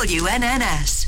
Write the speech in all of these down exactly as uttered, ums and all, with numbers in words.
W N N S.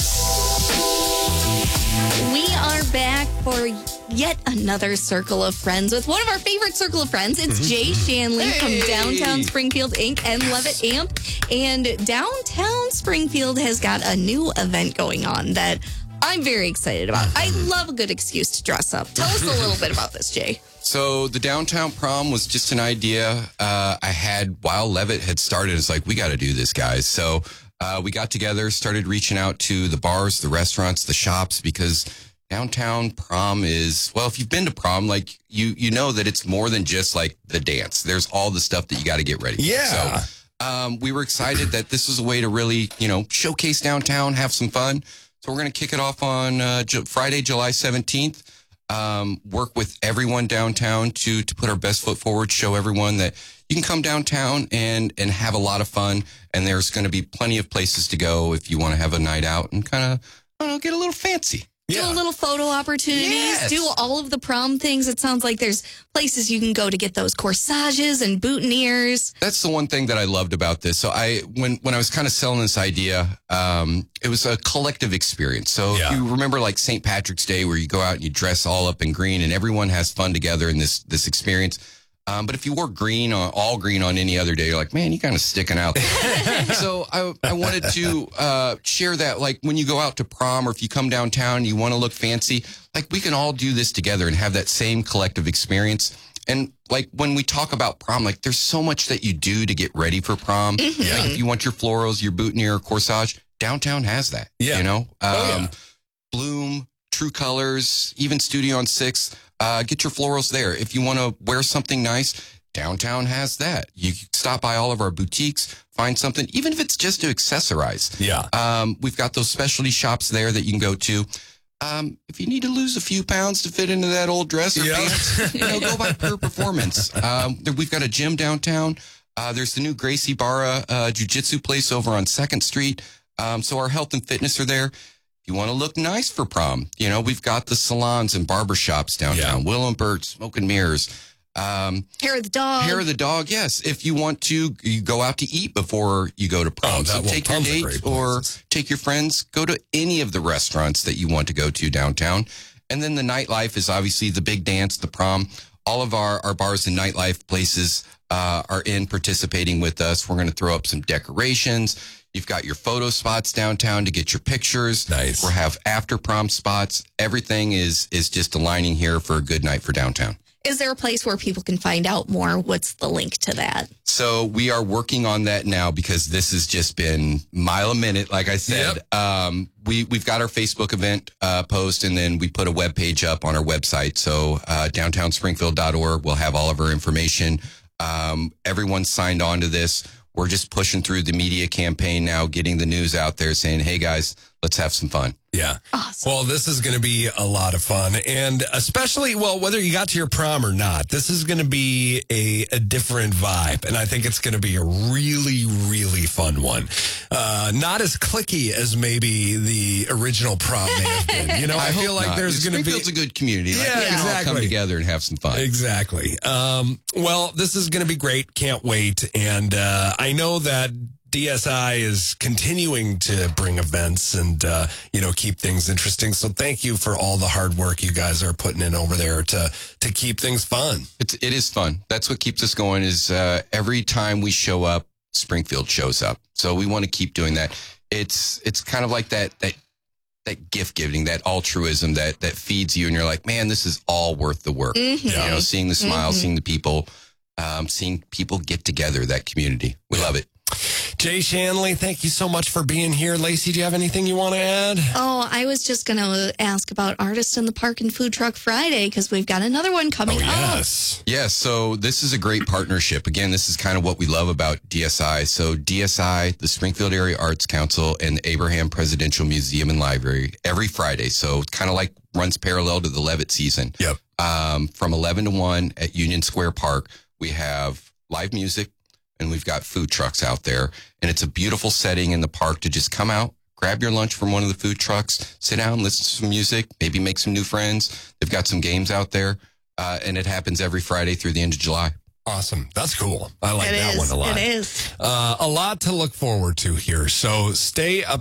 We are back for yet another Circle of Friends with one of our favorite Circle of Friends. It's Jay Shanley Hey. from Downtown Springfield Incorporated and Levitt Amp. And Downtown Springfield has got a new event going on that I'm very excited about. I love a good excuse to dress up. Tell us a little bit about this, Jay. So the downtown prom was just an idea uh, I had while Levitt had started. It's like, we got to do this, guys. So uh, we got together, started reaching out to the bars, the restaurants, the shops, because downtown prom is, well, if you've been to prom, like you you know that it's more than just like the dance. There's all the stuff that you got to get ready. Yeah. So um, we were excited that this was a way to really, you know, showcase downtown, have some fun. So we're going to kick it off on uh, J- Friday, July seventeenth. Um, work with everyone downtown to to put our best foot forward, show everyone that you can come downtown and, and have a lot of fun. And there's going to be plenty of places to go if you want to have a night out and kind of, I don't know, get a little fancy. Do a little photo opportunities. Yes. Do all of the prom things. It sounds like there's places you can go to get those corsages and boutonnieres. That's the one thing that I loved about this. So I, when, when I was kind of selling this idea, um, it was a collective experience. So Yeah. if you remember like Saint Patrick's Day where you go out and you dress all up in green and everyone has fun together in this, this experience. Um, but if you wore green on all green on any other day, you're like, man, you kind of sticking out there. So I, I wanted to uh, share that, like when you go out to prom or if you come downtown and you want to look fancy, like we can all do this together and have that same collective experience. And like when we talk about prom, like there's so much that you do to get ready for prom. Mm-hmm. Like if you want your florals, your boutonniere, corsage, downtown has that. Yeah. You know, um, Oh, yeah. Bloom, True Colors, even Studio on Sixth. Uh, get your florals there. If you want to wear something nice, downtown has that. You can stop by all of our boutiques, find something, even if it's just to accessorize. Yeah. Um, we've got those specialty shops there that you can go to. Um, if you need to lose a few pounds to fit into that old dress or Yeah. pants, you know, go by Pure Performance. Um, there- we've got a gym downtown. Uh, there's the new Gracie Barra uh, Jiu-Jitsu place over on second Street. Um, so our health and fitness are there. If you want to look nice for prom, you know, we've got the salons and barbershops downtown. Yeah. Will and Bert, Smoke and Mirrors. Um, Hair of the dog. Hair of the Dog, yes. If you want to, you go out to eat before you go to prom. Oh, that- so well, take your prom's a date great or place. take your friends, go to any of the restaurants that you want to go to downtown. And then the nightlife is obviously the big dance, the prom. All of our, our bars and nightlife places uh, are in participating with us. We're going to throw up some decorations. You've got your photo spots downtown to get your pictures. Nice. We'll have after prom spots. Everything is is just aligning here for a good night for downtown. Is there a place where people can find out more? What's the link to that? So we are working on that now because this has just been mile a minute, like I said. Um, we, we've got our Facebook event uh, post, and then we put a web page up on our website. So uh, downtown springfield dot org, we'll have all of our information. Um, everyone's signed on to this. We're just pushing through the media campaign now, getting the news out there saying, hey, guys, let's have some fun. Yeah. Awesome. Well, this is going to be a lot of fun. And especially, well, whether you got to your prom or not, this is going to be a, a different vibe. And I think it's going to be a really, really fun one. Uh, not as cliquey as maybe the original prom may have been. You know, I, feel hope like not. there's going to be. Springfield's a good community. Like, Yeah, we can all come exactly. together and have some fun. Exactly. Um, well, this is going to be great. Can't wait. And uh, I know that D S I is continuing to bring events and, uh, you know, keep things interesting. So thank you for all the hard work you guys are putting in over there to to keep things fun. It's, it is fun. That's what keeps us going is uh, every time we show up, Springfield shows up. So we want to keep doing that. It's it's kind of like that that that gift giving, that altruism that that feeds you. And you're like, man, this is all worth the work. Mhm. You know, seeing the smiles, Mhm. seeing the people, um, seeing people get together, that community. We love it. Jay Shanley, thank you so much for being here. Lacey, do you have anything you want to add? Oh, I was just going to ask about Artists in the Park and Food Truck Friday because we've got another one coming Oh, up. yes. Yeah, so this is a great partnership. Again, this is kind of what we love about D S I. So D S I, the Springfield Area Arts Council, and the Abraham Presidential Museum and Library every Friday. So kind of like runs parallel to the Levitt season. Yep. Um, from eleven to one at Union Square Park, we have live music and we've got food trucks out there. And it's a beautiful setting in the park to just come out, grab your lunch from one of the food trucks, sit down, listen to some music, maybe make some new friends. They've got some games out there. Uh, and it happens every Friday through the end of July. Awesome. That's cool. I like It that is. one a lot. It is. Uh, a lot to look forward to here. So stay up.